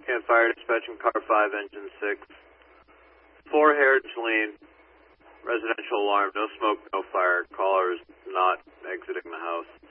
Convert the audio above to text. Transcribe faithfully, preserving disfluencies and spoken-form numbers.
Camp Fire Dispatching Car five, Engine six. four Heritage Lane, residential alarm, no smoke, no fire. Caller is not exiting the house.